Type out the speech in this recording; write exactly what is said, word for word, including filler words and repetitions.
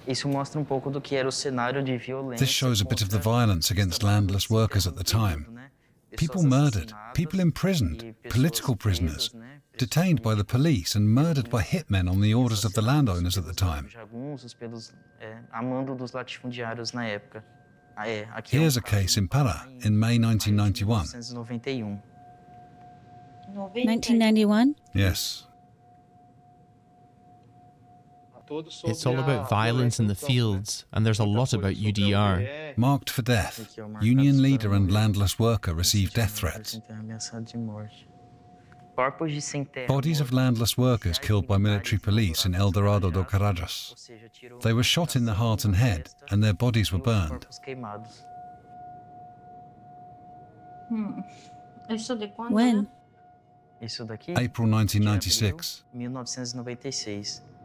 Isso mostra um pouco do que era o cenário de violência. This shows a bit of the violence against landless workers at the time. People murdered, people imprisoned, political prisoners, detained by the police and murdered by hitmen on the orders of the landowners at the time. Here's a case in Para in May nineteen ninety-one. nineteen ninety-one? Yes. It's all about violence in the fields, and there's a lot about U D R. Marked for death, union leader and landless worker received death threats. Bodies of landless workers killed by military police in El Dorado do Carajás. They were shot in the heart and head, and their bodies were burned. When? April nineteen ninety-six.